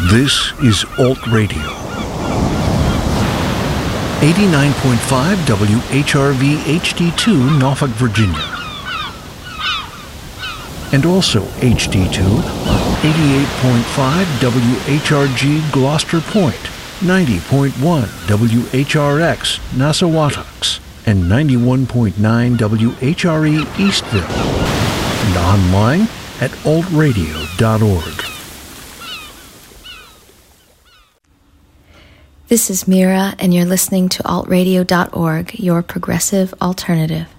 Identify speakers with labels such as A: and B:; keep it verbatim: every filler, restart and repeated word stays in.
A: This is Alt Radio. eighty-nine point five W H R V H D two, Norfolk, Virginia. And also H D two on eighty-eight point five W H R G Gloucester Point, ninety point one W H R X Nassawatucks, and ninety-one point nine W H R E Eastville. And online at alt radio dot org.
B: This is Mira, and you're listening to alt radio dot org, your progressive alternative.